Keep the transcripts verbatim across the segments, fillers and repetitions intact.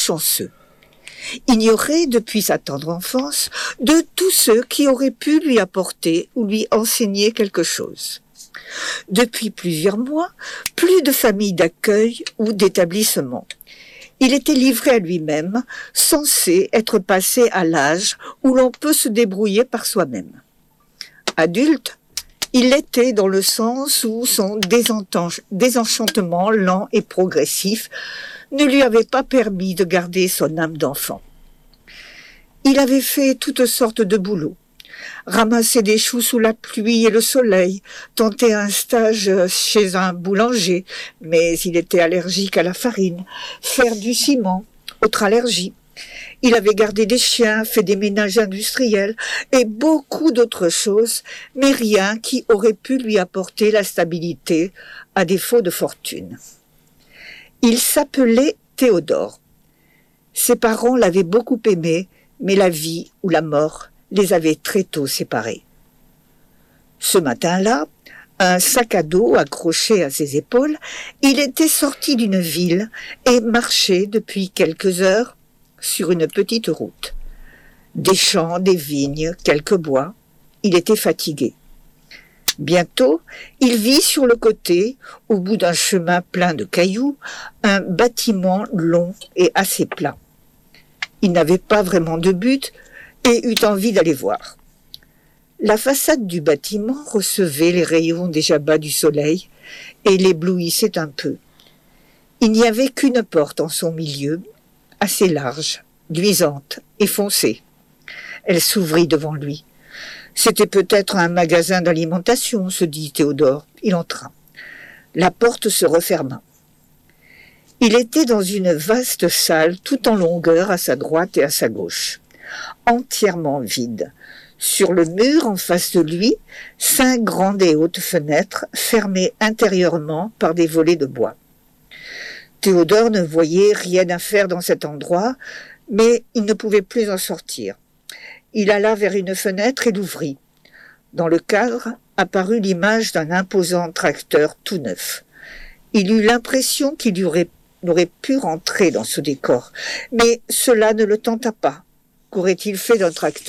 chanceux. Ignoré depuis sa tendre enfance de tous ceux qui auraient pu lui apporter ou lui enseigner quelque chose. Depuis plusieurs mois, plus de famille d'accueil ou d'établissement. Il était livré à lui-même, censé être passé à l'âge où l'on peut se débrouiller par soi-même. Adulte, il l'était dans le sens où son désenchantement lent et progressif ne lui avait pas permis de garder son âme d'enfant. Il avait fait toutes sortes de boulots. Ramasser des choux sous la pluie et le soleil, tenter un stage chez un boulanger, mais il était allergique à la farine, faire du ciment, autre allergie. Il avait gardé des chiens, fait des ménages industriels et beaucoup d'autres choses, mais rien qui aurait pu lui apporter la stabilité à défaut de fortune. Il s'appelait Théodore. Ses parents l'avaient beaucoup aimé, mais la vie ou la mort les avait très tôt séparés. Ce matin-là, un sac à dos accroché à ses épaules, il était sorti d'une ville et marchait depuis quelques heures sur une petite route. Des champs, des vignes, quelques bois. Il était fatigué. Bientôt, il vit sur le côté, au bout d'un chemin plein de cailloux, un bâtiment long et assez plat. Il n'avait pas vraiment de but et eut envie d'aller voir. La façade du bâtiment recevait les rayons déjà bas du soleil et l'éblouissait un peu. Il n'y avait qu'une porte en son milieu, assez large, luisante et foncée. Elle s'ouvrit devant lui. C'était peut-être un magasin d'alimentation, se dit Théodore. Il entra. La porte se referma. Il était dans une vaste salle tout en longueur à sa droite et à sa gauche, entièrement vide. Sur le mur en face de lui, cinq grandes et hautes fenêtres fermées intérieurement par des volets de bois. Théodore ne voyait rien à faire dans cet endroit, mais il ne pouvait plus en sortir. Il alla vers une fenêtre et l'ouvrit. Dans le cadre apparut l'image d'un imposant tracteur tout neuf. Il eut l'impression qu'il y aurait, aurait pu rentrer dans ce décor, mais cela ne le tenta pas. Qu'aurait-il fait d'un tracteur ?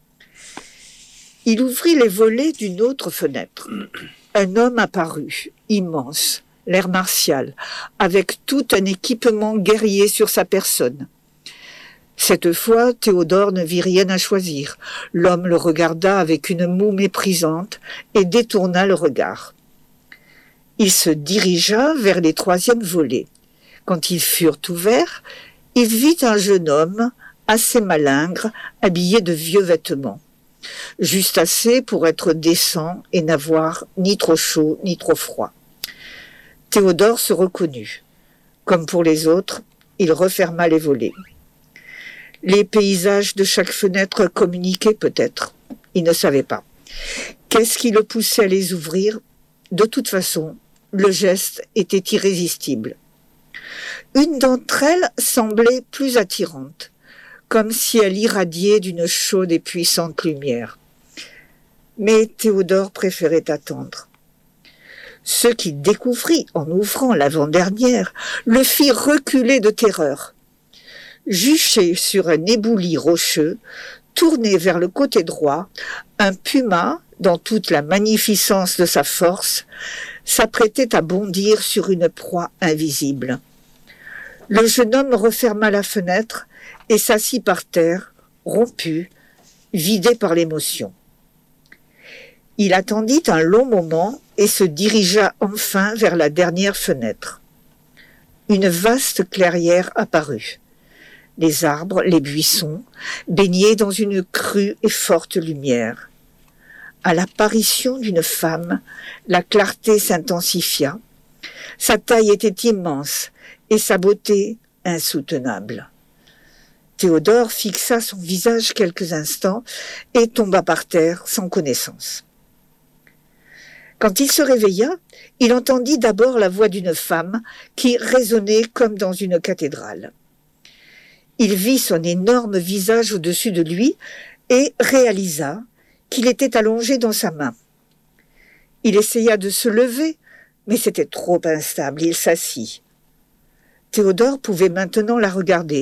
Il ouvrit les volets d'une autre fenêtre. Un homme apparut, immense, l'air martial, avec tout un équipement guerrier sur sa personne. Cette fois, Théodore ne vit rien à choisir. L'homme le regarda avec une moue méprisante et détourna le regard. Il se dirigea vers les troisièmes volets. Quand ils furent ouverts, il vit un jeune homme, assez malingre, habillé de vieux vêtements. Juste assez pour être décent et n'avoir ni trop chaud ni trop froid. Théodore se reconnut. Comme pour les autres, il referma les volets. Les paysages de chaque fenêtre communiquaient peut-être. Il ne savait pas. Qu'est-ce qui le poussait à les ouvrir ? De toute façon, le geste était irrésistible. Une d'entre elles semblait plus attirante, comme si elle irradiait d'une chaude et puissante lumière. Mais Théodore préférait attendre. Ce qu'il découvrit en ouvrant l'avant-dernière le fit reculer de terreur. Juché sur un éboulis rocheux, tourné vers le côté droit, un puma, dans toute la magnificence de sa force, s'apprêtait à bondir sur une proie invisible. Le jeune homme referma la fenêtre et s'assit par terre, rompu, vidé par l'émotion. Il attendit un long moment et se dirigea enfin vers la dernière fenêtre. Une vaste clairière apparut. Les arbres, les buissons, baignaient dans une crue et forte lumière. À l'apparition d'une femme, la clarté s'intensifia. Sa taille était immense et sa beauté insoutenable. Théodore fixa son visage quelques instants et tomba par terre sans connaissance. Quand il se réveilla, il entendit d'abord la voix d'une femme qui résonnait comme dans une cathédrale. Il vit son énorme visage au-dessus de lui et réalisa qu'il était allongé dans sa main. Il essaya de se lever, mais c'était trop instable, il s'assit. Théodore pouvait maintenant la regarder.